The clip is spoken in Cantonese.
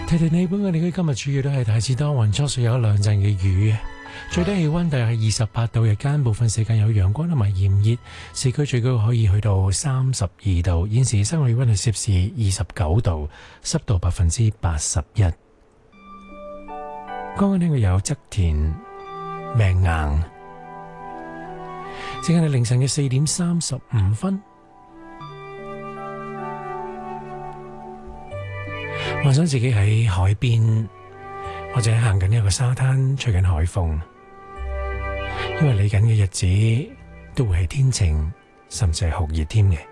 睇睇你本港地區今日主要都係大致多雲，初時有一兩陣嘅雨，最低氣溫大約係28度，日間部分時間有陽光同埋炎熱，市區最高可以去到32度，現時室外氣溫係攝氏29度，濕度81%。剛剛聽過有側田命硬，時間係凌晨嘅4點35分。幻想自己喺海邊，或者行緊一個沙灘，吹緊海風，因為嚟緊嘅日子都會係天晴，甚至係酷熱添嘅。